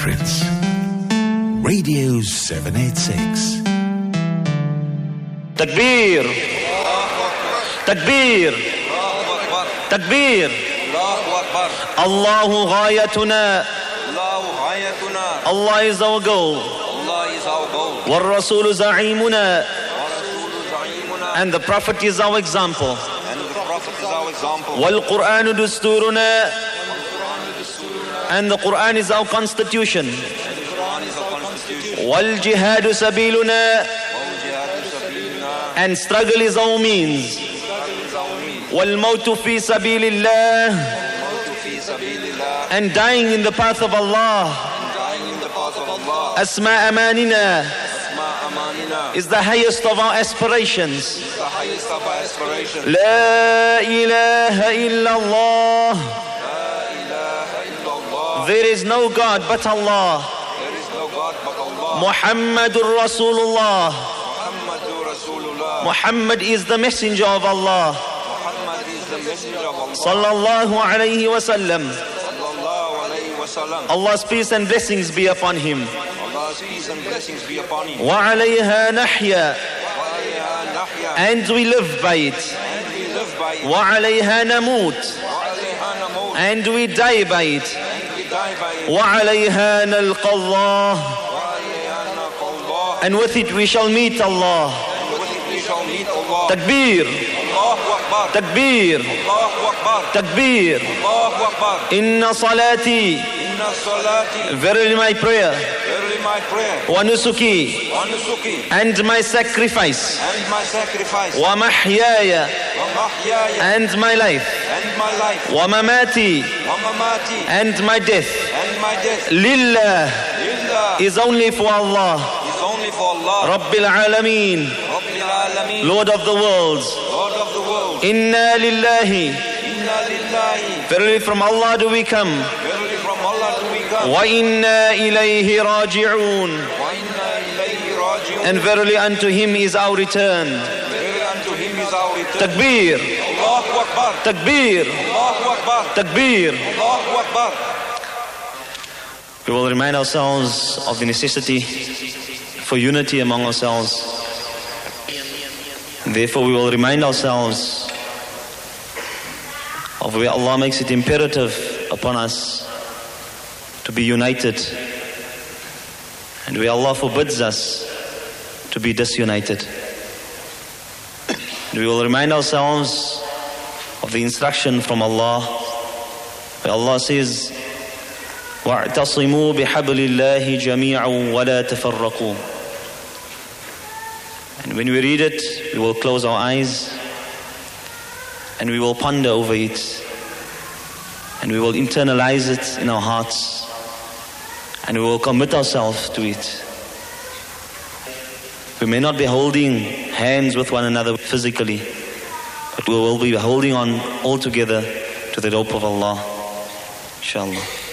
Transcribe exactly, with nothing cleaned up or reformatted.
difference. Radio seven eighty-six. Takbir. Takbir. Takbir. Allahu ghayatuna. Allah is our goal. Wa Rasulu za'imuna. And the Prophet is our example. Wal Qur'anu dusturuna. And the Quran is our constitution. Wal jihadu sabiluna. And struggle is our means. Wal mautu fi sabilillah. And dying in the path of Allah. Asma amanina is the highest of our aspirations. La ilaha illallah. There is no God but Allah. Muhammadur Rasulullah. Muhammad is the messenger of Allah. Sallallahu alayhi wa sallam. Allah's peace and blessings be upon him. Wa alayha nahya. And we live by it. Wa alayha namut. And we die by it. Wa alayha nalqa Allah. And with it we shall meet Allah. Takbir. Takbir. Takbir. Inna salati. Verily my prayer. Wa nusuki. And my sacrifice. Wa mahyaya. And my life. Wa mamati. And my death. Lillah is only for Allah. Rabbil alameen. Lord of the worlds. Inna lillahi. Verily from Allah do we come. Wa inna ilayhi raji'un. And verily unto him is our return. Takbir. Takbir. Takbir. We will remind ourselves of the necessity for unity among ourselves. Therefore we will remind ourselves of where Allah makes it imperative upon us to be united, and where Allah forbids us to be disunited. And we will remind ourselves of the instruction from Allah, where Allah says, وَاعْتَصِمُوا بِحَبْلِ اللَّهِ جَمِيعًا وَلَا تَفَرَّقُوا. And when we read it, we will close our eyes and we will ponder over it, and we will internalize it in our hearts, and we will commit ourselves to it. We may not be holding hands with one another physically, but we will be holding on all together to the rope of Allah, inshallah.